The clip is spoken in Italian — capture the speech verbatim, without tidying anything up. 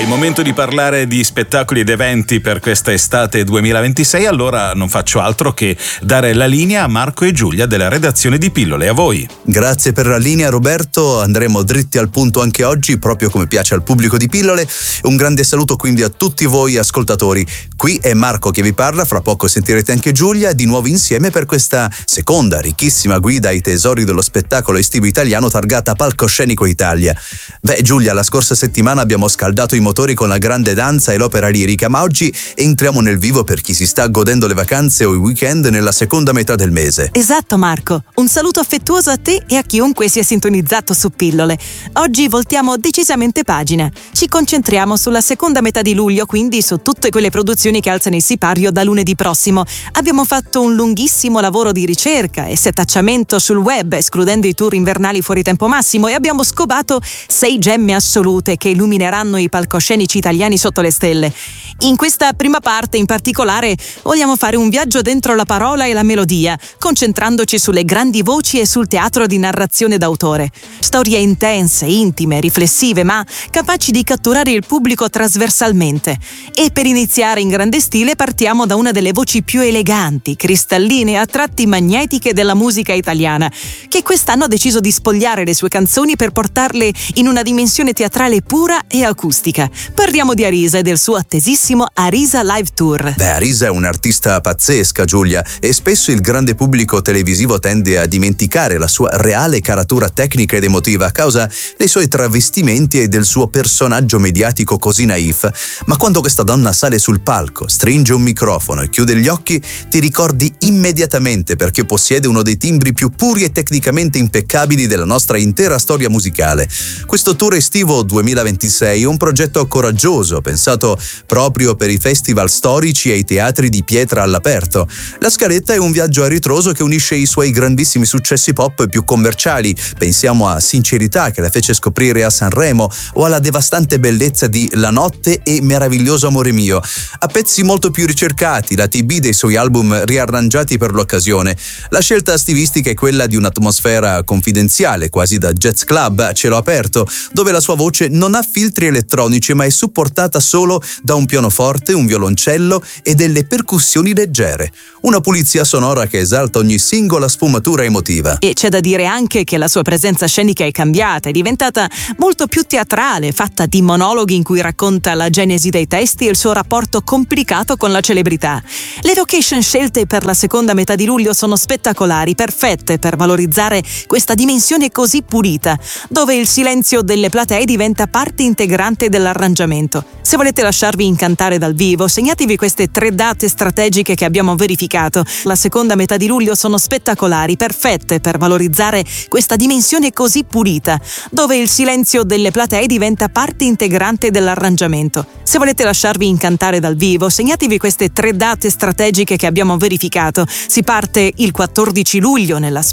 il momento di parlare di spettacoli ed eventi per questa estate duemilaventisei, allora non faccio altro che dare la linea a Marco e Giulia della redazione di Pillole. A voi. Grazie per la linea, Roberto. Andremo dritti al punto anche oggi, proprio come piace al pubblico di Pillole. Un grande saluto quindi a tutti voi ascoltatori. Qui è Marco che vi parla, fra poco sentirete anche Giulia, di nuovo insieme per questa seconda ricchissima guida ai tesori dello spettacolo estivo italiano targata Palcoscenico Italia. Beh, Giulia, la scorsa settimana abbiamo scaldato i motori con la grande danza e l'opera lirica, ma oggi entriamo nel vivo per chi si sta godendo le vacanze o i weekend nella seconda metà del mese. Esatto, Marco. Un saluto affettuoso a te e a chiunque sia sintonizzato su Pillole. Oggi voltiamo decisamente pagina. Ci concentriamo sulla seconda metà di luglio, quindi su tutte quelle produzioni che alzano il sipario da lunedì prossimo. Abbiamo fatto un lunghissimo lavoro di ricerca e setacciamento sul web, escludendo i tour invernali fuori tempo massimo, e abbiamo scovato sei gemme assolute che illumineranno i palcoscenici italiani sotto le stelle. In questa prima parte in particolare vogliamo fare un viaggio dentro la parola e la melodia, concentrandoci sulle grandi voci e sul teatro di narrazione d'autore. Storie intense, intime, riflessive, ma capaci di catturare il pubblico trasversalmente. E per iniziare in grande stile partiamo da una delle voci più eleganti, cristalline e a tratti magnetiche della musica italiana, che quest'anno ha deciso di spogliare le sue canzoni per portarle in una dimensione teatrale pura e acustica. Parliamo di Arisa e del suo attesissimo Arisa Live Tour. Beh, Arisa è un'artista pazzesca, Giulia, e spesso il grande pubblico televisivo tende a dimenticare la sua reale caratura tecnica ed emotiva a causa dei suoi travestimenti e del suo personaggio mediatico così naif. Ma quando questa donna sale sul palco, stringe un microfono e chiude gli occhi, ti ricordi immediatamente perché possiede uno dei timbri più puri e tecnicamente impeccabili della nostra intera storia musicale. Questo tour estivo duemilaventisei è un progetto coraggioso, pensato proprio per i festival storici e i teatri di pietra all'aperto. La scaletta è un viaggio a ritroso che unisce i suoi grandissimi successi pop più commerciali. Pensiamo a Sincerità, che la fece scoprire a Sanremo, o alla devastante bellezza di La notte e Meraviglioso amore mio, a pezzi molto più ricercati, la T B dei suoi album riarrangiati per l'occasione. La scelta stilistica è quella di un'atmosfera confidenziale, quasi da jazz club a cielo aperto, dove la sua voce non ha filtri elettronici ma è supportata solo da un pianoforte, un violoncello e delle percussioni leggere. Una pulizia sonora che esalta ogni singola sfumatura emotiva. E c'è da dire anche che la sua presenza scenica è cambiata, è diventata molto più teatrale, fatta di monologhi in cui racconta la genesi dei testi e il suo rapporto complicato con la celebrità. Le location scelte per la seconda metà di luglio sono spettacolari, perfette per valorizzare questa dimensione così pulita, dove il silenzio delle platee diventa parte integrante dell'arrangiamento. Se volete lasciarvi incantare dal vivo, segnatevi queste tre date strategiche che abbiamo verificato. La seconda metà di luglio sono spettacolari, perfette per valorizzare questa dimensione così pulita, dove il silenzio delle platee diventa parte integrante dell'arrangiamento. Se volete lasciarvi incantare dal vivo, segnatevi queste tre date strategiche che abbiamo verificato. Si parte il quattordici luglio nella